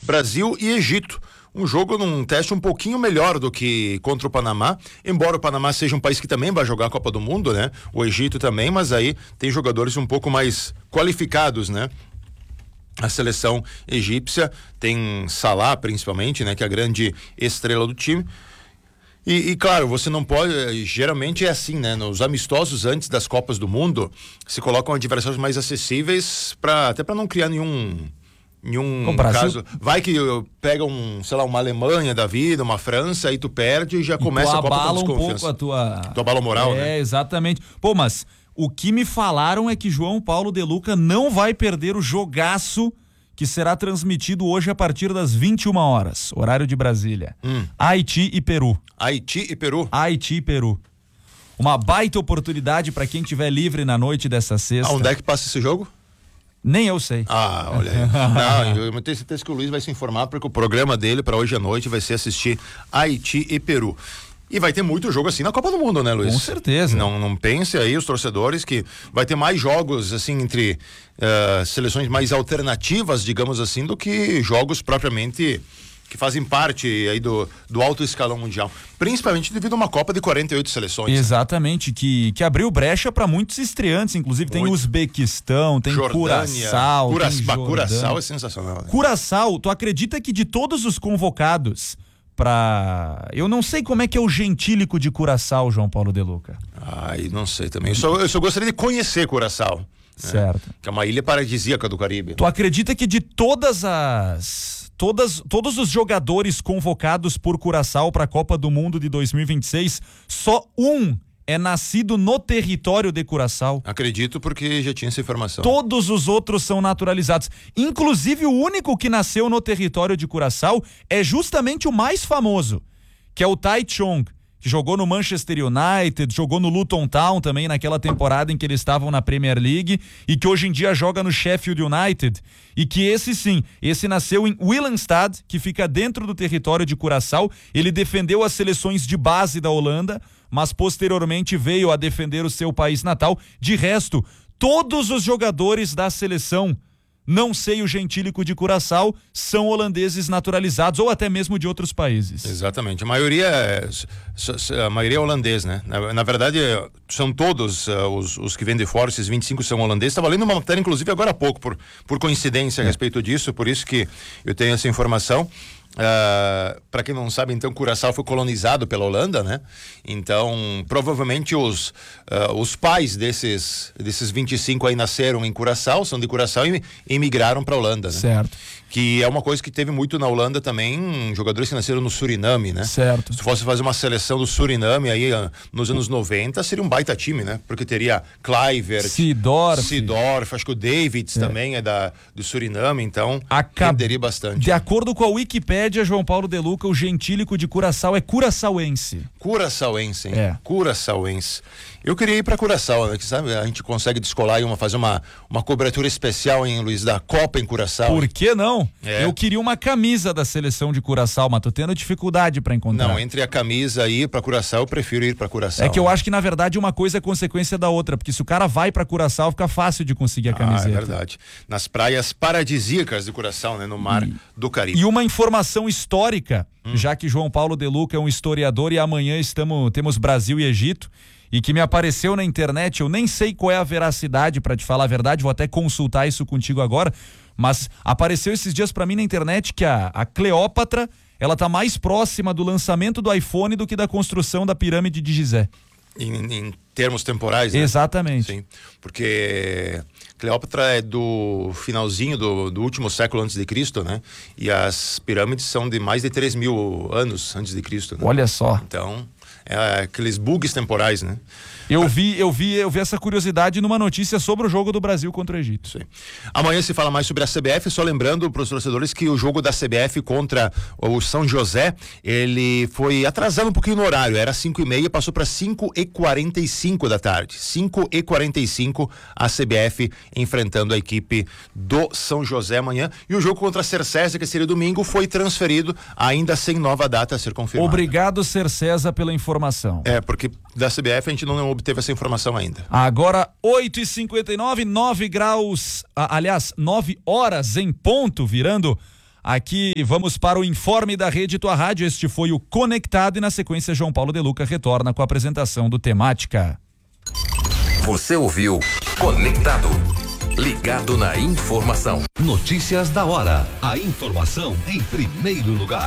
Brasil e Egito. Um jogo num teste um pouquinho melhor do que contra o Panamá, embora o Panamá seja um país que também vai jogar a Copa do Mundo, né? O Egito também, mas aí tem jogadores um pouco mais qualificados, né? A seleção egípcia tem Salah, principalmente, né? Que é a grande estrela do time. E claro, você não pode, geralmente é assim, né? Nos amistosos antes das Copas do Mundo, se colocam adversários mais acessíveis até para não criar nenhum caso. Vai que pega sei lá, uma Alemanha da vida, uma França, aí tu perde e já começa a Copa com desconfiança. Um pouco tu abala o moral, né? É, exatamente. Pô, mas o que me falaram é que João Paulo De Luca não vai perder o jogaço que será transmitido hoje a partir das 21 horas, horário de Brasília. Haiti e Peru. Haiti e Peru? Haiti e Peru. Uma baita oportunidade para quem estiver livre na noite dessa sexta. Onde é que passa esse jogo? Nem eu sei. Olha aí. Não, eu tenho certeza que o Luiz vai se informar, porque o programa dele para hoje à noite vai ser assistir Haiti e Peru. E vai ter muito jogo assim na Copa do Mundo, né, Luiz? Com certeza. Não pense aí, os torcedores, que vai ter mais jogos assim entre seleções mais alternativas, digamos assim, do que jogos propriamente que fazem parte aí do alto escalão mundial, principalmente devido a uma Copa de 48 seleções. Exatamente, que abriu brecha para muitos estreantes, inclusive tem Uzbequistão, tem Curaçao. Curaçao é sensacional. Né? Curaçao, tu acredita que de todos os convocados eu não sei como é que é o gentílico de Curaçao, João Paulo De Luca. Não sei também. Eu só gostaria de conhecer Curaçao. Certo. Que é uma ilha paradisíaca do Caribe. Tu acredita que de todos os jogadores convocados por Curaçao para a Copa do Mundo de 2026, só um é nascido no território de Curaçao? Acredito, porque já tinha essa informação. Todos os outros são naturalizados. Inclusive, o único que nasceu no território de Curaçao é justamente o mais famoso, que é o Tai Chong, que jogou no Manchester United, jogou no Luton Town também naquela temporada em que eles estavam na Premier League, e que hoje em dia joga no Sheffield United, e que esse nasceu em Willemstad, que fica dentro do território de Curaçao. Ele defendeu as seleções de base da Holanda, mas posteriormente veio a defender o seu país natal. De resto, todos os jogadores da seleção, não sei o gentílico de Curaçao, são holandeses naturalizados ou até mesmo de outros países. Exatamente, a maioria é holandês, né? Na verdade, são todos os que vêm de fora, esses 25 são holandeses. Estava lendo uma matéria, inclusive, agora há pouco, por coincidência a respeito disso, por isso que eu tenho essa informação. Para quem não sabe, então, Curaçao foi colonizado pela Holanda, né? Então, provavelmente os pais desses 25 aí nasceram em Curaçao, são de Curaçao e emigraram para a Holanda, né? Certo. Que é uma coisa que teve muito na Holanda também, jogadores que nasceram no Suriname, né? Certo. Se fosse fazer uma seleção do Suriname aí nos anos 90, seria um baita time, né? Porque teria Kluivert, Seedorf, acho que o Davids também é do Suriname, então renderia bastante. De acordo com a Wikipédia, João Paulo De Luca, o gentílico de Curaçao é curaçaoense. Curaçaoense, hein? É. Curaçaoense. Eu queria ir para Curaçao, né? Que, sabe, a gente consegue descolar e fazer uma cobertura especial, hein, Luiz, da Copa em Curaçao. Por que não? É. Eu queria uma camisa da seleção de Curaçao, mas tô tendo dificuldade para encontrar. Não, entre a camisa e ir para Curaçao, eu prefiro ir para Curaçao. É que eu acho que, na verdade, uma coisa é consequência da outra, porque se o cara vai para Curaçao, fica fácil de conseguir a camiseta. É verdade. Nas praias paradisíacas de Curaçao, né? No mar do Caribe. E uma informação histórica, já que João Paulo De Luca é um historiador e amanhã temos Brasil e Egito, e que me apareceu na internet, eu nem sei qual é a veracidade, para te falar a verdade, vou até consultar isso contigo agora, mas apareceu esses dias para mim na internet que a Cleópatra, ela tá mais próxima do lançamento do iPhone do que da construção da pirâmide de Gizé. Em termos temporais, né? Exatamente. Sim, porque Cleópatra é do finalzinho do último século antes de Cristo, né? E as pirâmides são de mais de 3.000 anos antes de Cristo, né? Olha só. Então, aqueles bugs temporais, né? Eu vi essa curiosidade numa notícia sobre o jogo do Brasil contra o Egito. Sim. Amanhã se fala mais sobre a CBF, só lembrando para os torcedores que o jogo da CBF contra o São José, ele foi atrasado um pouquinho no horário, era 5h30, passou para 5h45 da tarde. 5h45 a CBF enfrentando a equipe do São José amanhã, e o jogo contra a Cercesa, que seria domingo, foi transferido ainda sem nova data a ser confirmada. Obrigado, Cercesa, pela informação. Porque da CBF a gente não obteve essa informação ainda. Agora 8h59, 9 graus, aliás, 9 horas em ponto, virando Aqui vamos para o informe da Rede Tua Rádio. Este foi o Conectado e na sequência João Paulo De Luca retorna com a apresentação do Temática. Você ouviu Conectado. Ligado na informação. Notícias da hora. A informação em primeiro lugar.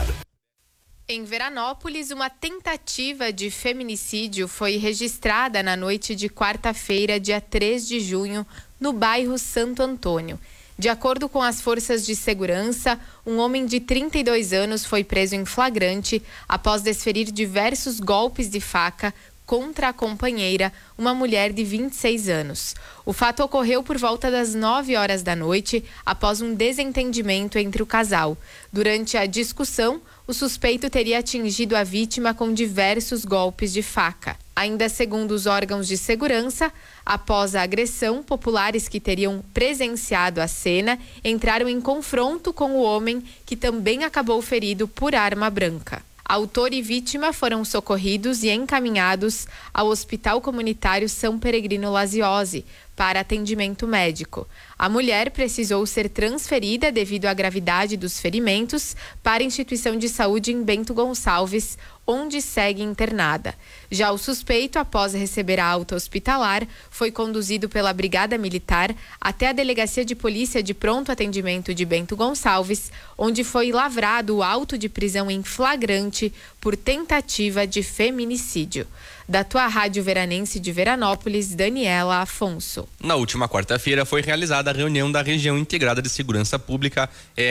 Em Veranópolis, uma tentativa de feminicídio foi registrada na noite de quarta-feira, dia 3 de junho, no bairro Santo Antônio. De acordo com as forças de segurança, um homem de 32 anos foi preso em flagrante após desferir diversos golpes de faca contra a companheira, uma mulher de 26 anos. O fato ocorreu por volta das 9 horas da noite, após um desentendimento entre o casal. Durante a discussão, o suspeito teria atingido a vítima com diversos golpes de faca. Ainda segundo os órgãos de segurança, após a agressão, populares que teriam presenciado a cena entraram em confronto com o homem, que também acabou ferido por arma branca. Autor e vítima foram socorridos e encaminhados ao Hospital Comunitário São Peregrino Laziose para atendimento médico. A mulher precisou ser transferida devido à gravidade dos ferimentos para a instituição de saúde em Bento Gonçalves, onde segue internada. Já o suspeito, após receber a alta hospitalar, foi conduzido pela Brigada Militar até a Delegacia de Polícia de Pronto Atendimento de Bento Gonçalves, onde foi lavrado o auto de prisão em flagrante por tentativa de feminicídio. Da Tua Rádio Veranense de Veranópolis, Daniela Afonso. Na última quarta-feira foi realizada a reunião da Região Integrada de Segurança Pública,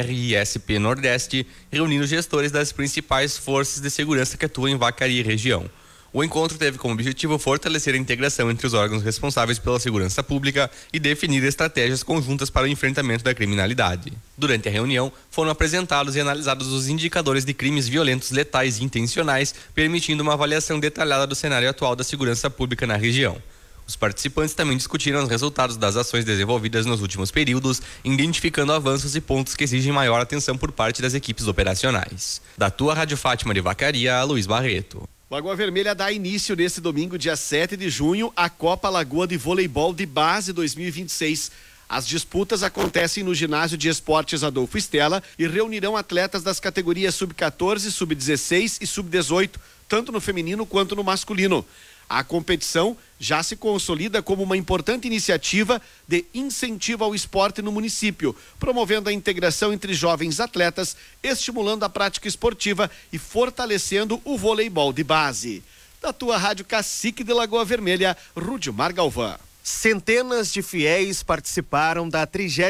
RISP Nordeste, reunindo gestores das principais forças de segurança que atuam em Vacaria e região. O encontro teve como objetivo fortalecer a integração entre os órgãos responsáveis pela segurança pública e definir estratégias conjuntas para o enfrentamento da criminalidade. Durante a reunião, foram apresentados e analisados os indicadores de crimes violentos, letais e intencionais, permitindo uma avaliação detalhada do cenário atual da segurança pública na região. Os participantes também discutiram os resultados das ações desenvolvidas nos últimos períodos, identificando avanços e pontos que exigem maior atenção por parte das equipes operacionais. Da Tua Rádio Fátima de Vacaria, Luiz Barreto. Lagoa Vermelha dá início nesse domingo, dia 7 de junho, à Copa Lagoa de Voleibol de Base 2026. As disputas acontecem no Ginásio de Esportes Adolfo Stella e reunirão atletas das categorias sub-14, sub-16 e sub-18, tanto no feminino quanto no masculino. A competição já se consolida como uma importante iniciativa de incentivo ao esporte no município, promovendo a integração entre jovens atletas, estimulando a prática esportiva e fortalecendo o voleibol de base. Da Tua Rádio Cacique de Lagoa Vermelha, Rudimar Galvão. Centenas de fiéis participaram da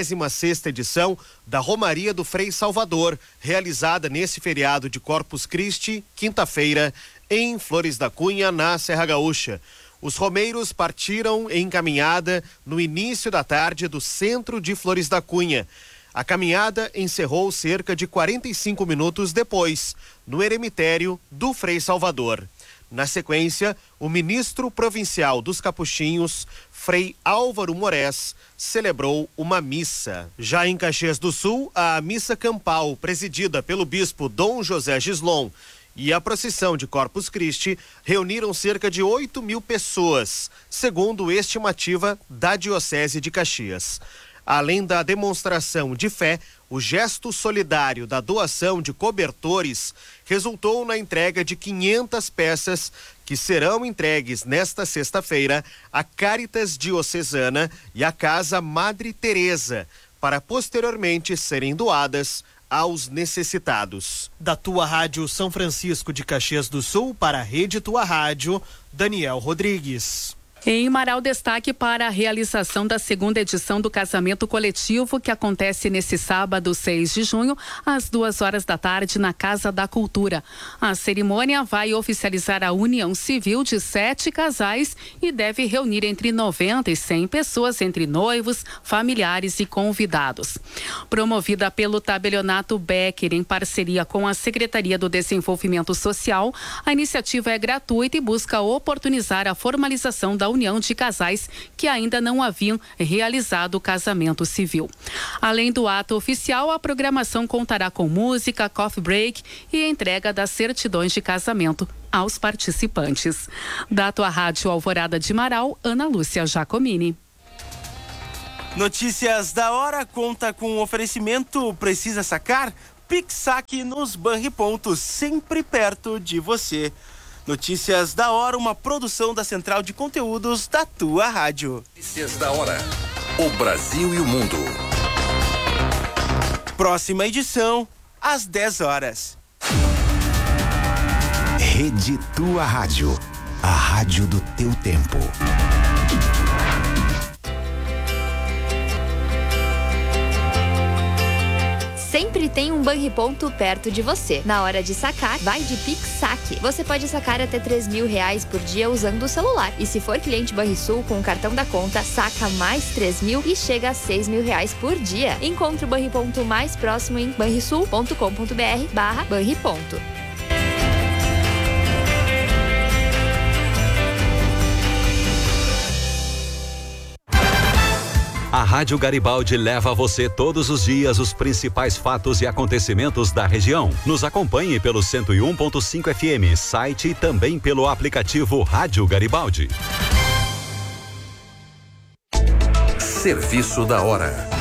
36ª edição da Romaria do Frei Salvador, realizada nesse feriado de Corpus Christi, quinta-feira, em Flores da Cunha, na Serra Gaúcha. Os romeiros partiram em caminhada no início da tarde do centro de Flores da Cunha. A caminhada encerrou cerca de 45 minutos depois, no eremitério do Frei Salvador. Na sequência, o ministro provincial dos Capuchinhos, Frei Álvaro Moraes, celebrou uma missa. Já em Caxias do Sul, a missa campal, presidida pelo bispo Dom José Gislon, e a procissão de Corpus Christi reuniram cerca de 8.000 pessoas, segundo estimativa da Diocese de Caxias. Além da demonstração de fé, o gesto solidário da doação de cobertores resultou na entrega de 500 peças que serão entregues nesta sexta-feira à Caritas Diocesana e à Casa Madre Teresa, para posteriormente serem doadas aos necessitados. Da Tua Rádio São Francisco de Caxias do Sul para a Rede Tua Rádio, Daniel Rodrigues. Em Marau, destaque para a realização da segunda edição do casamento coletivo, que acontece nesse sábado, 6 de junho, às 2 da tarde, na Casa da Cultura. A cerimônia vai oficializar a união civil de 7 casais e deve reunir entre 90 e 100 pessoas, entre noivos, familiares e convidados. Promovida pelo Tabelionato Becker, em parceria com a Secretaria do Desenvolvimento Social, a iniciativa é gratuita e busca oportunizar a formalização da união de casais que ainda não haviam realizado o casamento civil. Além do ato oficial, a programação contará com música, coffee break e entrega das certidões de casamento aos participantes. Da Tua Rádio Alvorada de Marau, Ana Lúcia Giacomini. Notícias da hora conta com oferecimento. Precisa sacar? Pix Saque nos Banripontos, sempre perto de você. Notícias da hora, uma produção da Central de Conteúdos da tua rádio. Notícias da hora. O Brasil e o mundo. Próxima edição, às 10 horas. Rede Tua Rádio. A rádio do teu tempo. Sempre tem um Banriponto perto de você. Na hora de sacar, vai de Pix Saque. Você pode sacar até R$3.000 por dia usando o celular. E se for cliente Banrisul com o cartão da conta, saca mais 3.000 e chega a R$6.000 por dia. Encontre o Banriponto mais próximo em banrisul.com.br/Banriponto. A Rádio Garibaldi leva a você todos os dias os principais fatos e acontecimentos da região. Nos acompanhe pelo 101.5 FM, site e também pelo aplicativo Rádio Garibaldi. Serviço da hora.